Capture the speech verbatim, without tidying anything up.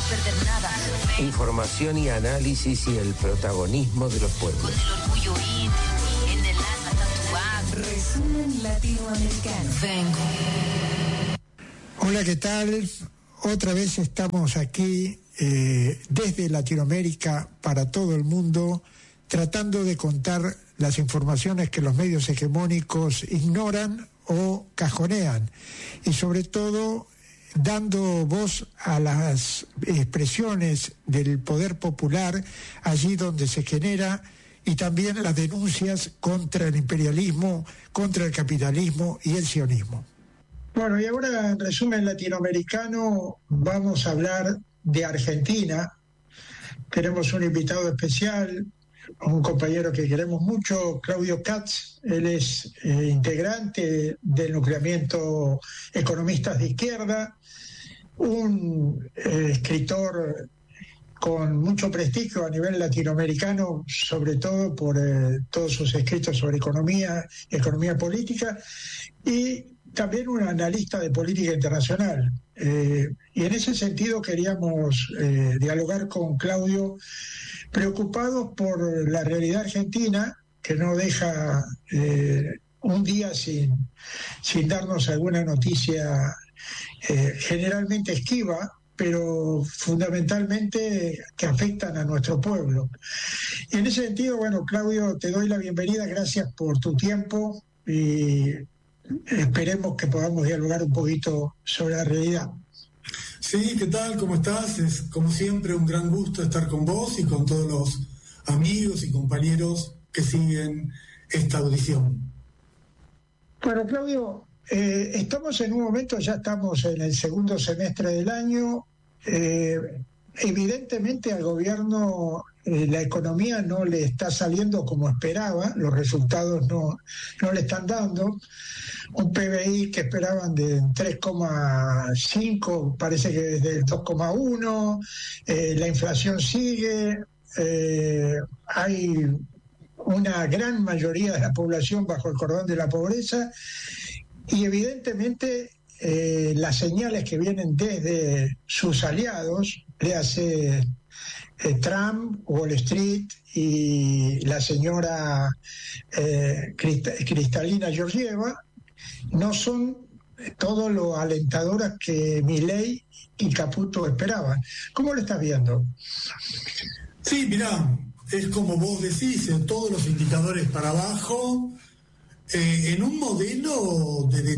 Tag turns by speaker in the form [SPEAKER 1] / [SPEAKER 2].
[SPEAKER 1] perder nada.
[SPEAKER 2] Información y análisis y el protagonismo de los pueblos.
[SPEAKER 1] Con el orgullo ir en el alma tatuado.
[SPEAKER 3] Resumen latinoamericano.
[SPEAKER 1] Vengo.
[SPEAKER 4] Hola, ¿qué tal? Otra vez estamos aquí eh, desde Latinoamérica para todo el mundo, tratando de contar las informaciones que los medios hegemónicos ignoran o cajonean, y sobre todo dando voz a las expresiones del poder popular allí donde se genera, y también las denuncias contra el imperialismo, contra el capitalismo y el sionismo. Bueno, y ahora en resumen latinoamericano vamos a hablar de Argentina. Tenemos un invitado especial, un compañero que queremos mucho, Claudio Katz. Él es eh, integrante del nucleamiento Economistas de Izquierda, un eh, escritor con mucho prestigio a nivel latinoamericano, sobre todo por eh, todos sus escritos sobre economía, economía política, y también un analista de política internacional. Eh, y en ese sentido queríamos eh, dialogar con Claudio, preocupados por la realidad argentina, que no deja eh, un día sin, sin darnos alguna noticia eh, generalmente esquiva, pero fundamentalmente que afectan a nuestro pueblo. Y en ese sentido, bueno, Claudio, te doy la bienvenida, gracias por tu tiempo y esperemos que podamos dialogar un poquito sobre la realidad.
[SPEAKER 5] Sí, ¿qué tal? ¿Cómo estás? Es como siempre un gran gusto estar con vos y con todos los amigos y compañeros que siguen esta audición.
[SPEAKER 4] Bueno, Claudio, eh, estamos en un momento, ya estamos en el segundo semestre del año. Eh, evidentemente al gobierno eh, la economía no le está saliendo como esperaba, los resultados no, no le están dando. Un P B I que esperaban de tres coma cinco, parece que desde el dos coma uno, eh, la inflación sigue, eh, hay una gran mayoría de la población bajo el cordón de la pobreza, y evidentemente eh, las señales que vienen desde sus aliados, le hace eh, Trump, Wall Street y la señora eh, Crist- Cristalina Georgieva, no son todo lo alentadoras que Milei y Caputo esperaban. ¿Cómo lo estás viendo?
[SPEAKER 5] Sí, mirá, es como vos decís, en todos los indicadores para abajo, eh, en un modelo de